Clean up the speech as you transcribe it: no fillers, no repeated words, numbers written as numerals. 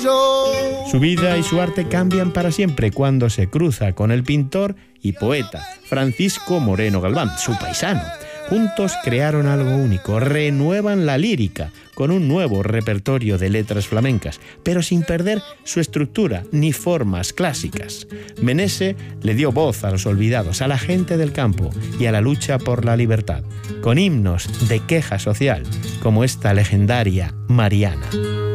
Su vida y su arte cambian para siempre cuando se cruza con el pintor y poeta Francisco Moreno Galván, su paisano. Juntos crearon algo único, renuevan la lírica con un nuevo repertorio de letras flamencas, pero sin perder su estructura ni formas clásicas. Menese le dio voz a los olvidados, a la gente del campo y a la lucha por la libertad, con himnos de queja social como esta legendaria Mariana.